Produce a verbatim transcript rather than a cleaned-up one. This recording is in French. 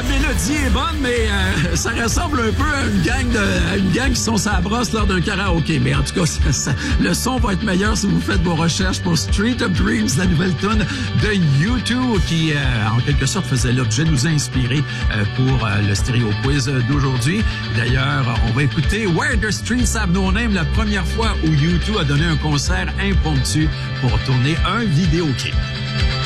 mélodie est bonne, mais euh, ça ressemble un peu à une gang de, à une gang qui sont sa brosse lors d'un karaoké. Mais en tout cas, ça, ça, le son va être meilleur si vous faites vos recherches pour Street of Dreams, la nouvelle tune de U deux qui, euh, en quelque sorte, faisait l'objet de nous inspirer euh, pour euh, le Stéréo Quiz d'aujourd'hui. D'ailleurs, on va écouter Where the Streets Have No Name, la première fois où U deux a donné un concert impromptu pour tourner un vidéoclip.